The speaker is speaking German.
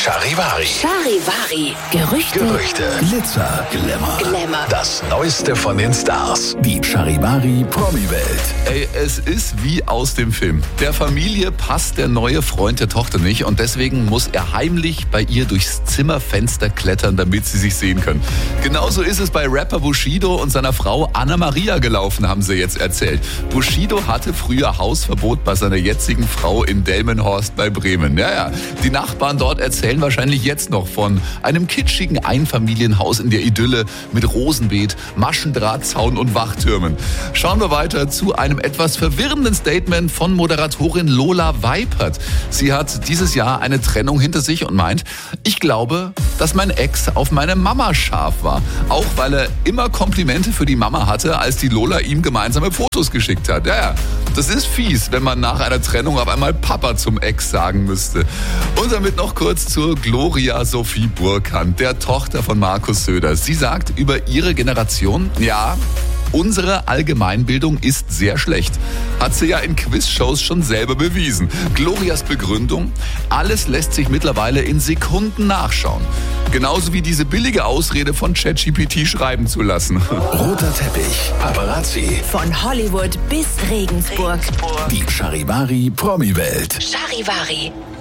Charivari. Charivari. Gerüchte. Glitzer, Glamour. Das Neueste von den Stars. Die Charivari Promi-Welt. Ey, es ist wie aus dem Film. Der Familie passt der neue Freund der Tochter nicht und deswegen muss er heimlich bei ihr durchs Zimmerfenster klettern, damit sie sich sehen können. Genauso ist es bei Rapper Bushido und seiner Frau Anna Maria gelaufen, haben sie jetzt erzählt. Bushido hatte früher Hausverbot bei seiner jetzigen Frau in Delmenhorst bei Bremen. Ja, die Nachbarn dort erzählen wahrscheinlich jetzt noch von einem kitschigen Einfamilienhaus in der Idylle mit Rosenbeet, Maschendrahtzaun und Wachtürmen. Schauen wir weiter zu einem etwas verwirrenden Statement von Moderatorin Lola Weipert. Sie hat dieses Jahr eine Trennung hinter sich und meint, ich glaube, dass mein Ex auf meine Mama scharf war. Auch weil er immer Komplimente für die Mama hatte, als die Lola ihm gemeinsame Fotos geschickt hat. Ja, das ist fies, wenn man nach einer Trennung auf einmal Papa zum Ex sagen müsste. Und damit noch kurz zur Gloria Sophie Burkhardt, der Tochter von Markus Söder. Sie sagt über ihre Generation, ja, unsere Allgemeinbildung ist sehr schlecht. Hat sie ja in Quizshows schon selber bewiesen. Glorias Begründung, alles lässt sich mittlerweile in Sekunden nachschauen. Genauso wie diese billige Ausrede von ChatGPT schreiben zu lassen. Roter Teppich, Paparazzi. Von Hollywood bis Regensburg. Die Charivari Promi-Welt. Charivari.